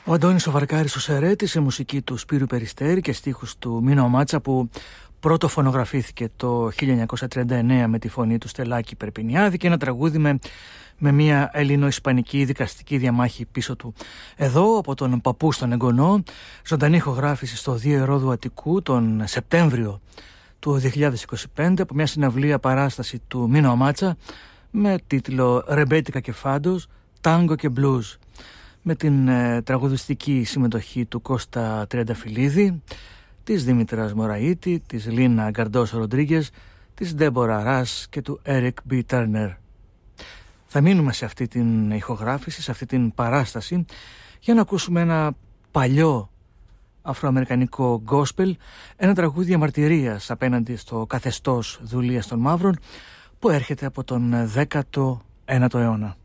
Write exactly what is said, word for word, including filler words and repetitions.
Ο Αντώνης ο Βαρκάρης ο Σερέτης σε μουσική του Σπύρου Περιστέρη και στίχους του Μίνο Μάτσα, που πρώτο φωνογραφήθηκε το χίλια εννιακόσια τριάντα εννέα με τη φωνή του Στελάκη Περπινιάδη, και ένα τραγούδι με, με μια ελληνο-ισπανική δικαστική διαμάχη πίσω του. Εδώ από τον παππού στον εγγονό, ζωντανή ηχογράφηση στο Δύο Ρόδου Αττικού τον Σεπτέμβριο του δύο χιλιάδες είκοσι πέντε από μια συναυλία παράσταση του Μίνο Μάτσα με τίτλο «Ρεμπέτικα και φάντος, τάγκο και μπλουζ», με την ε, τραγουδιστική συμμετοχή του Κώστα Τριανταφυλλίδη, της Δήμητρας Μωραΐτη, της Λίνα Γκαρντόσο Ροντρίγκες, της Ντέμπορα Ρας και του Έρικ Μπι Τέρνερ. Θα μείνουμε σε αυτή την ηχογράφηση, σε αυτή την παράσταση, για να ακούσουμε ένα παλιό αφροαμερικανικό gospel, ένα τραγούδι διαμαρτυρίας απέναντι στο καθεστώς δουλείας των μαύρων που έρχεται από τον δέκατο ένατο αιώνα.